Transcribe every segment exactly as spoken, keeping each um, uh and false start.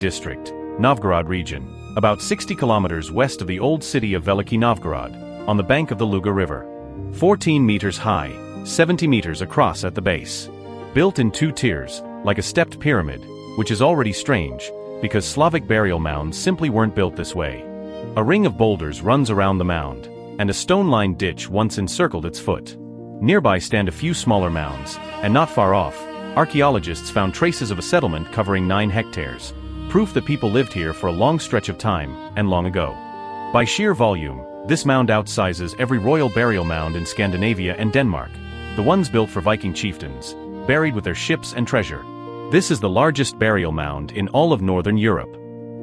District, Novgorod region, about sixty kilometers west of the old city of Veliky Novgorod, on the bank of the Luga River. fourteen meters high, seventy meters across at the base. Built in two tiers, like a stepped pyramid, which is already strange, because Slavic burial mounds simply weren't built this way. A ring of boulders runs around the mound, and a stone-lined ditch once encircled its foot. Nearby stand a few smaller mounds, and not far off, archaeologists found traces of a settlement covering nine hectares, proof that people lived here for a long stretch of time, and long ago. By sheer volume, this mound outsizes every royal burial mound in Scandinavia and Denmark, the ones built for Viking chieftains, buried with their ships and treasure. This is the largest burial mound in all of Northern Europe.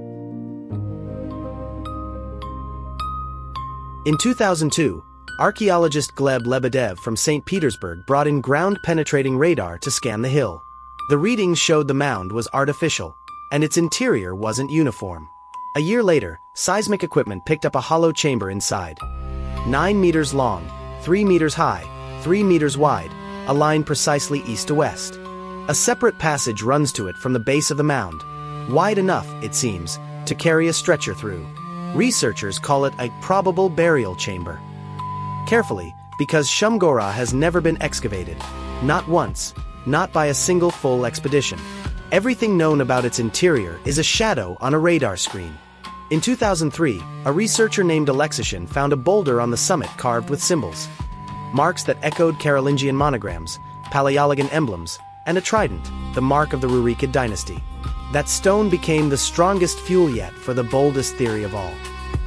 In two thousand two, archaeologist Gleb Lebedev from Saint Petersburg brought in ground-penetrating radar to scan the hill. The readings showed the mound was artificial, and its interior wasn't uniform. A year later, seismic equipment picked up a hollow chamber inside. Nine meters long, three meters high, three meters wide, aligned precisely east to west. A separate passage runs to it from the base of the mound, wide enough, it seems, to carry a stretcher through. Researchers call it a probable burial chamber. Carefully, because Shumgora has never been excavated. Not once, not by a single full expedition. Everything known about its interior is a shadow on a radar screen. In two thousand three, a researcher named Alexishin found a boulder on the summit carved with symbols. Marks that echoed Carolingian monograms, Paleologan emblems, and a trident, the mark of the Rurikid dynasty. That stone became the strongest fuel yet for the boldest theory of all.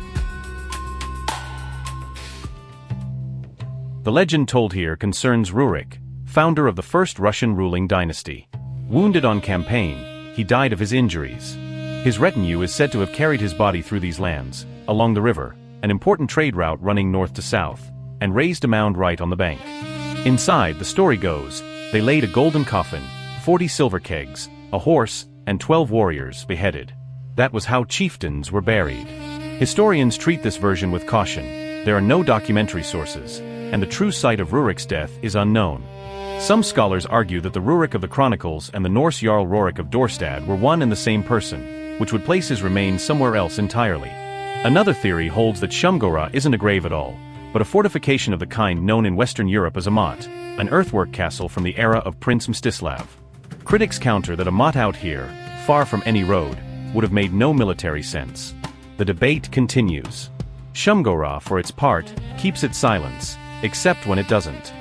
The legend told here concerns Rurik, founder of the first Russian ruling dynasty. Wounded on campaign, he died of his injuries. His retinue is said to have carried his body through these lands, along the river, an important trade route running north to south, and raised a mound right on the bank. Inside, the story goes, they laid a golden coffin, forty silver kegs, a horse, and twelve warriors beheaded. That was how chieftains were buried. Historians treat this version with caution. There are no documentary sources, and the true site of Rurik's death is unknown. Some scholars argue that the Rurik of the Chronicles and the Norse Jarl Rorik of Dorstad were one and the same person, which would place his remains somewhere else entirely. Another theory holds that Shumgora isn't a grave at all, but a fortification of the kind known in Western Europe as a motte, an earthwork castle from the era of Prince Mstislav. Critics counter that a motte out here, far from any road, would have made no military sense. The debate continues. Shumgora, for its part, keeps its silence, except when it doesn't.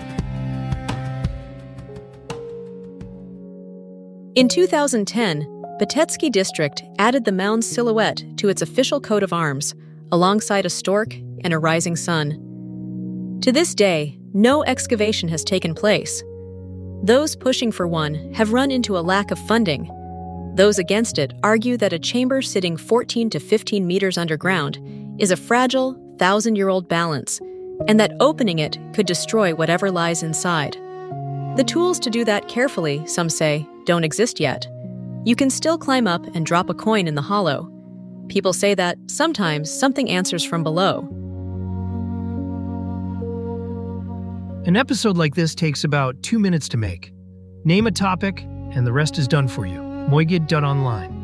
In two thousand ten, Betetsky District added the mound's silhouette to its official coat of arms, alongside a stork and a rising sun. To this day, no excavation has taken place. Those pushing for one have run into a lack of funding. Those against it argue that a chamber sitting fourteen to fifteen meters underground is a fragile, thousand-year-old balance, and that opening it could destroy whatever lies inside. The tools to do that carefully, some say, don't exist yet. You can still climb up and drop a coin in the hollow. People say that sometimes something answers from below. An episode like this takes about two minutes to make. Name a topic, and the rest is done for you. Moigid dot online.